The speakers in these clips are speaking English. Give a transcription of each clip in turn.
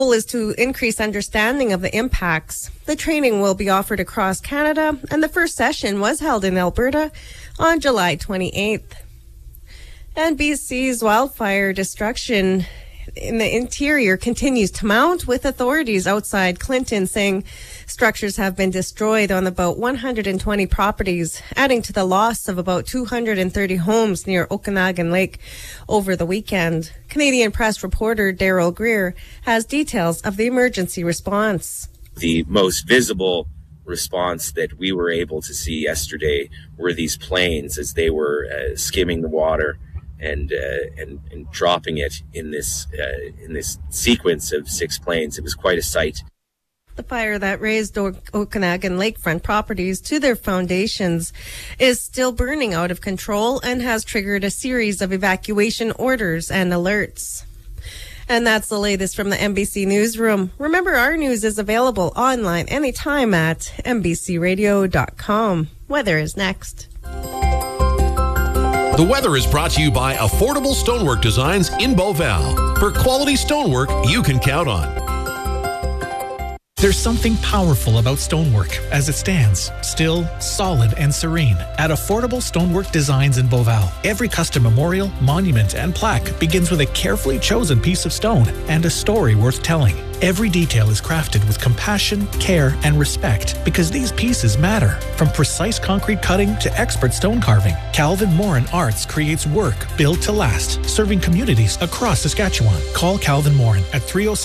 goal is to increase understanding of the impacts. The training will be offered across Canada, and the first session was held in Alberta on July 28th. And BC's wildfire destruction in the interior continues to mount, with authorities outside Clinton saying structures have been destroyed on about 120 properties, adding to the loss of about 230 homes near Okanagan Lake over the weekend. Canadian Press reporter Daryl Greer has details of the emergency response. The most visible response that we were able to see yesterday were these planes as they were skimming the water and dropping it in this sequence of 6 planes. It was quite a sight. The fire that razed Okanagan lakefront properties to their foundations is still burning out of control and has triggered a series of evacuation orders and alerts. And that's the latest from the NBC Newsroom. Remember, our news is available online anytime at NBCRadio.com. Weather is next. The weather is brought to you by Affordable Stonework Designs in Beauval. For quality stonework you can count on. There's something powerful about stonework as it stands, still, solid, and serene. At Affordable Stonework Designs in Beauval, every custom memorial, monument, and plaque begins with a carefully chosen piece of stone and a story worth telling. Every detail is crafted with compassion, care, and respect because these pieces matter. From precise concrete cutting to expert stone carving, Calvin Morin Arts creates work built to last, serving communities across Saskatchewan. Call Calvin Morin at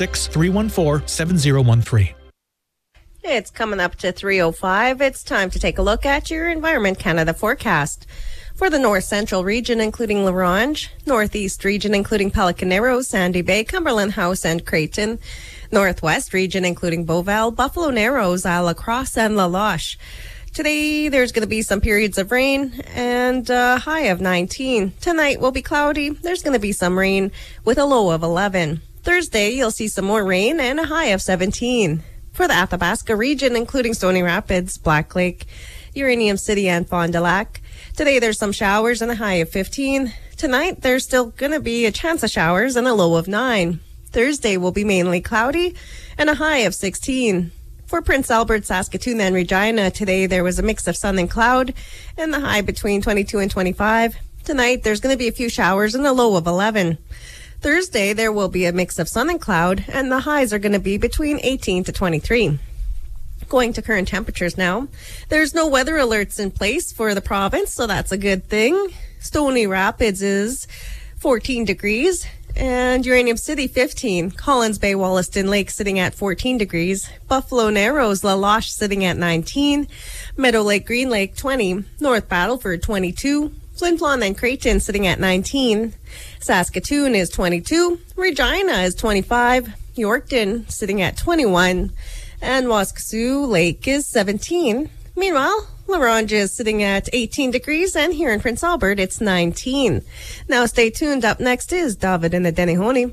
306-314-7013. It's coming up to 3:05. It's time to take a look at your Environment Canada forecast. For the North Central region, including La Ronge, Northeast region, including Pelican Narrows, Sandy Bay, Cumberland House, and Creighton, Northwest region, including Beauval, Buffalo Narrows, Isle La Crosse, and La Loche. Today, there's going to be some periods of rain and a high of 19. Tonight will be cloudy. There's going to be some rain with a low of 11. Thursday, you'll see some more rain and a high of 17. For the Athabasca region, including Stony Rapids, Black Lake, Uranium City, and Fond du Lac. Today, there's some showers and a high of 15. Tonight, there's still going to be a chance of showers and a low of 9. Thursday will be mainly cloudy and a high of 16. For Prince Albert, Saskatoon, and Regina, today there was a mix of sun and cloud and the high between 22 and 25. Tonight, there's going to be a few showers and a low of 11. Thursday, there will be a mix of sun and cloud, and the highs are going to be between 18 to 23. Going to current temperatures now. There's no weather alerts in place for the province, so that's a good thing. Stony Rapids is 14 degrees, and Uranium City 15. Collins Bay, Wollaston Lake sitting at 14 degrees. Buffalo Narrows, La Loche sitting at 19. Meadow Lake, Green Lake 20. North Battleford 22. Flin Flon and Creighton sitting at 19. Saskatoon is 22. Regina is 25. Yorkton sitting at 21. And Waskesiu Lake is 17. Meanwhile, La Ronge is sitting at 18 degrees, and here in Prince Albert, it's 19. Now stay tuned. Up next is David and the Denihoni.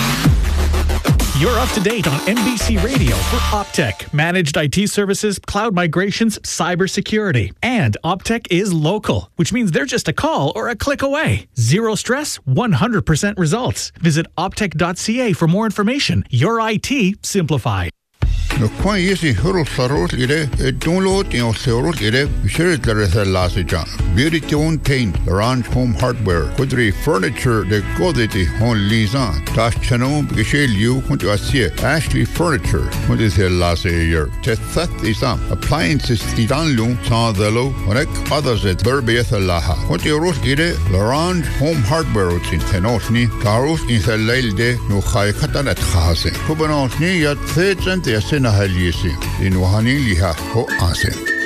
You're up to date on NBC Radio for Optech, managed IT services, cloud migrations, cybersecurity. And Optech is local, which means they're just a call or a click away. Zero stress, 100% results. Visit optech.ca for more information. Your IT simplified. No quan yesi hurul sarul ire download in sarul ire share there is a lasija beauty tone paint Orange Home Hardware kudri furniture de goditi hon lisan das chano gishel you kuntu asie Ashley Furniture kuntu is a lase year te that isam appliances tidanlu sadalo onek others at berbietha laha kuntu rus ire Orange Home Hardware tin tenosni karus in the leilde no khay khatanet khase kubanosni yat thejent yasina halisi in wahanin liha ho ase